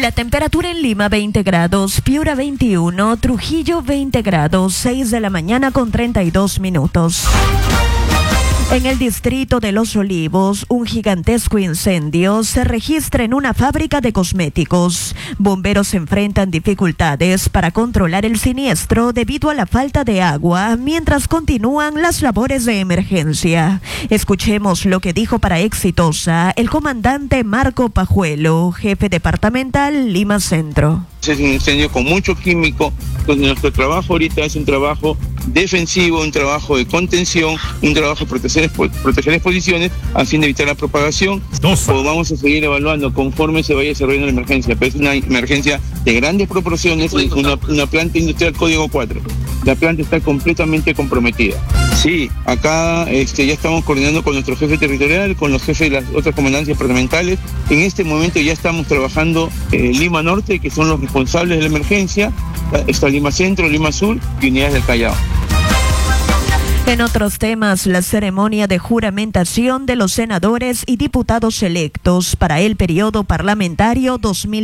La temperatura en Lima 20 grados, Piura 21, Trujillo 20 grados, 6 de la mañana con 32 minutos. En el distrito de Los Olivos, un gigantesco incendio se registra en una fábrica de cosméticos. Bomberos enfrentan dificultades para controlar el siniestro debido a la falta de agua, mientras continúan las labores de emergencia. Escuchemos lo que dijo para Exitosa el comandante Marco Pajuelo, jefe departamental Lima Centro. Es un incendio con mucho químico, donde nuestro trabajo ahorita es un trabajo defensivo, un trabajo de contención, un trabajo de proteger exposiciones a fin de evitar la propagación. Vamos a seguir evaluando conforme se vaya desarrollando la emergencia, pero es una emergencia de grandes proporciones, una planta industrial código 4. La planta está completamente comprometida. Sí, acá ya estamos coordinando con nuestro jefe territorial, con los jefes de las otras comandancias departamentales. En este momento ya estamos trabajando Lima Norte, que son los responsables de la emergencia, está Lima Centro, Lima Sur y unidades del Callao. En otros temas, la ceremonia de juramentación de los senadores y diputados electos para el periodo parlamentario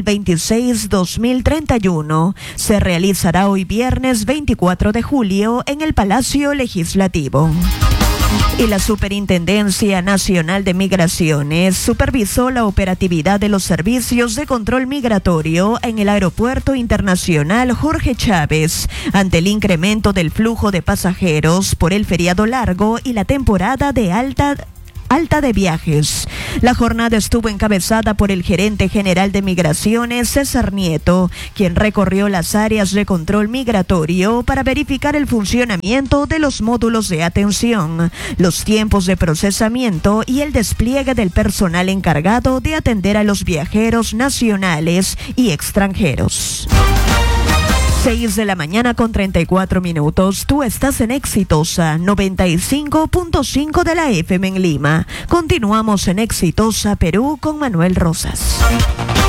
2026-2031 se realizará hoy viernes 24 de julio en el Palacio Legislativo. Y la Superintendencia Nacional de Migraciones supervisó la operatividad de los servicios de control migratorio en el Aeropuerto Internacional Jorge Chávez ante el incremento del flujo de pasajeros por el feriado largo y la temporada de alta de viajes. La jornada estuvo encabezada por el gerente general de Migraciones, César Nieto, quien recorrió las áreas de control migratorio para verificar el funcionamiento de los módulos de atención, los tiempos de procesamiento y el despliegue del personal encargado de atender a los viajeros nacionales y extranjeros. 6 de la mañana con 34 minutos. Tú estás en Exitosa 95.5 de la FM en Lima. Continuamos en Exitosa Perú con Manuel Rosas.